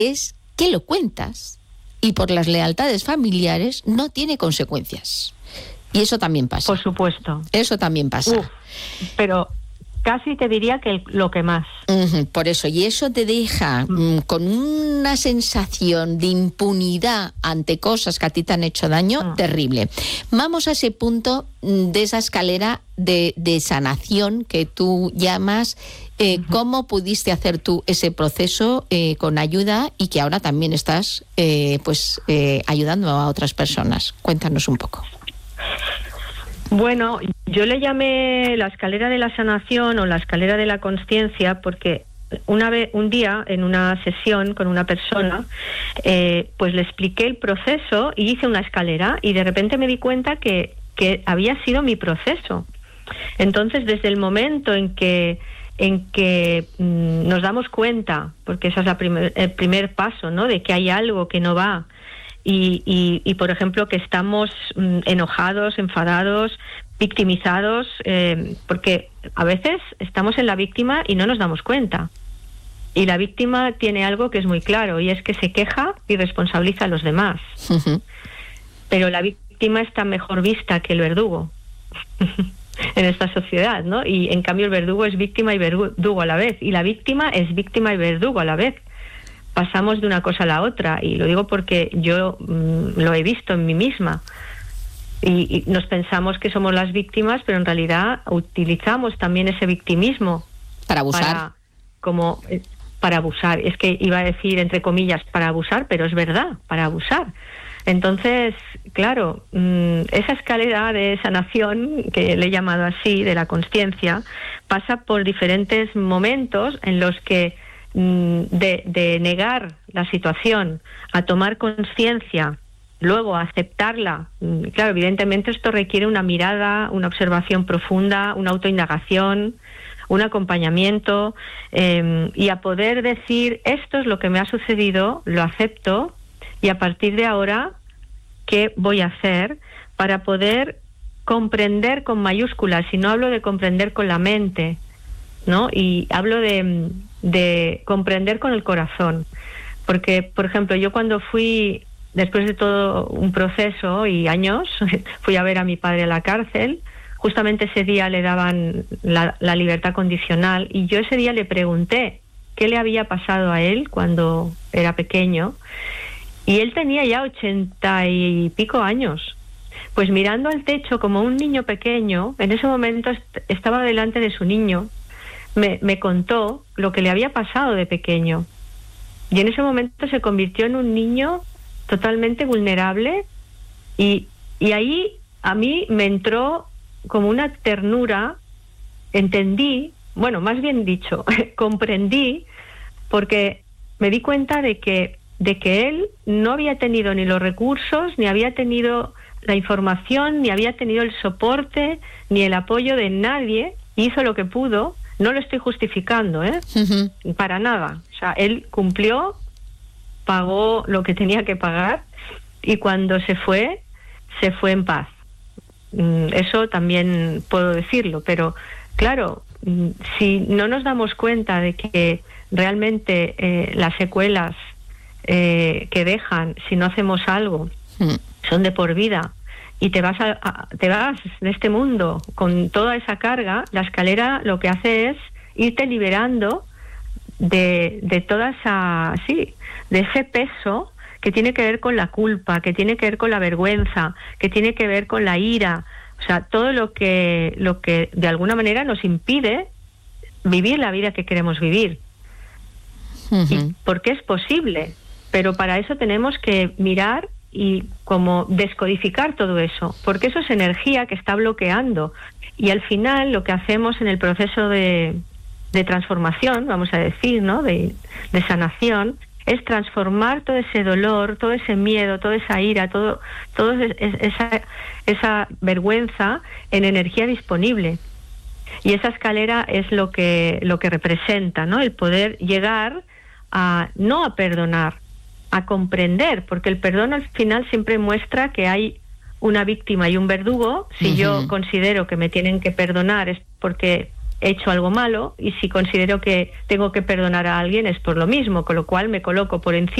es que lo cuentas y por las lealtades familiares no tiene consecuencias. Y eso también pasa. Por supuesto. Eso también pasa. Pero casi te diría que lo que más. Por eso, y eso te deja con una sensación de impunidad ante cosas que a ti te han hecho daño terrible. Vamos a ese punto de esa escalera de sanación que tú llamas. ¿Cómo pudiste hacer tú ese proceso con ayuda y que ahora también estás ayudando a otras personas? Cuéntanos un poco. Bueno, yo le llamé la escalera de la sanación o la escalera de la consciencia porque un día en una sesión con una persona, pues le expliqué el proceso y hice una escalera y de repente me di cuenta que había sido mi proceso. Entonces, desde el momento en que nos damos cuenta, porque ese es el primer paso, ¿no?, de que hay algo que no va, y por ejemplo que estamos enojados, enfadados, victimizados, porque a veces estamos en la víctima y no nos damos cuenta. Y la víctima tiene algo que es muy claro, y es que se queja y responsabiliza a los demás. Pero la víctima está mejor vista que el verdugo en esta sociedad, ¿no? Y en cambio el verdugo es víctima y verdugo a la vez, y la víctima es víctima y verdugo a la vez. Pasamos de una cosa a la otra, y lo digo porque yo lo he visto en mí misma. Y nos pensamos que somos las víctimas, pero en realidad utilizamos también ese victimismo para abusar. Para abusar. Es que iba a decir entre comillas para abusar, pero es verdad, para abusar. Entonces, claro, esa escalera de sanación, que le he llamado así, de la consciencia, pasa por diferentes momentos en los que de negar la situación a tomar conciencia, luego a aceptarla. Claro, evidentemente esto requiere una mirada, una observación profunda, una autoindagación, un acompañamiento, y a poder decir, esto es lo que me ha sucedido, lo acepto, y a partir de ahora, ¿qué voy a hacer para poder comprender con mayúsculas? Y no hablo de comprender con la mente, ¿no? Y hablo de comprender con el corazón. Porque, por ejemplo, yo cuando fui, después de todo un proceso y años, fui a ver a mi padre a la cárcel. Justamente ese día le daban la libertad condicional, y yo ese día le pregunté qué le había pasado a él cuando era pequeño, y él tenía ya 80 y pico años. Pues mirando al techo como un niño pequeño, en ese momento estaba delante de su niño, me contó lo que le había pasado de pequeño, y en ese momento se convirtió en un niño totalmente vulnerable, y ahí a mí me entró como una ternura. Entendí, bueno, más bien dicho, comprendí, porque me di cuenta de que él no había tenido ni los recursos, ni había tenido la información, ni había tenido el soporte, ni el apoyo de nadie. Hizo lo que pudo. No lo estoy justificando, para nada. O sea, él cumplió, pagó lo que tenía que pagar, y cuando se fue en paz. Eso también puedo decirlo, pero claro, si no nos damos cuenta de que realmente las secuelas que dejan si no hacemos algo son de por vida, y te vas de este mundo con toda esa carga, la escalera lo que hace es irte liberando de toda esa, de ese peso que tiene que ver con la culpa, que tiene que ver con la vergüenza, que tiene que ver con la ira. O sea, todo lo que de alguna manera nos impide vivir la vida que queremos vivir. Y porque es posible, pero para eso tenemos que mirar y como descodificar todo eso, porque eso es energía que está bloqueando, y al final lo que hacemos en el proceso de transformación, vamos a decir, ¿no?, de sanación, es transformar todo ese dolor, todo ese miedo, toda esa ira, todo esa vergüenza en energía disponible. Y esa escalera es lo que representa, ¿no?, el poder llegar no a perdonar, a comprender, porque el perdón al final siempre muestra que hay una víctima y un verdugo. Si yo considero que me tienen que perdonar es porque he hecho algo malo, y si considero que tengo que perdonar a alguien es por lo mismo, con lo cual me coloco por encima